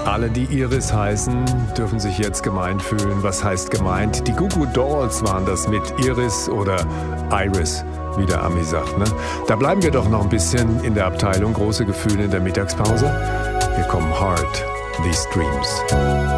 Alle, die Iris heißen, dürfen sich jetzt gemeint fühlen. Was heißt gemeint? Die Goo Goo Dolls waren das mit Iris oder Iris, wie der Ami sagt. Ne? Da bleiben wir doch noch ein bisschen in der Abteilung große Gefühle in der Mittagspause. Hier kommen Hard, These Dreams.